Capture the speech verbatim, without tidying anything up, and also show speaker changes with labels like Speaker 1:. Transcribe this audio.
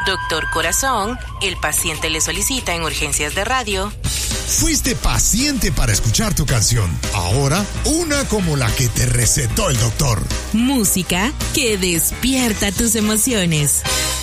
Speaker 1: Doctor Corazón, el paciente le solicita en Urgencias de Radio.
Speaker 2: Fuiste paciente para escuchar tu canción. Ahora, una como la que te recetó el doctor.
Speaker 1: Música que despierta tus emociones.